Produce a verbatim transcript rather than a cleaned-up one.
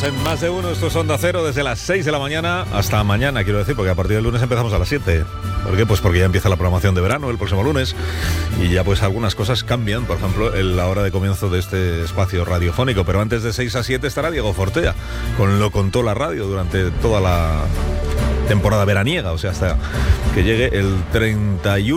en Más de Uno, esto es Onda Cero, desde las seis de la mañana hasta mañana, quiero decir, porque a partir del lunes empezamos a las siete. ¿Por qué? Pues porque ya empieza la programación de verano el próximo lunes y ya pues algunas cosas cambian, por ejemplo, en la hora de comienzo de este espacio radiofónico, pero antes de seis a siete estará Diego Fortea, con Lo Contó la Radio durante toda la temporada veraniega, o sea, hasta que llegue el treinta y uno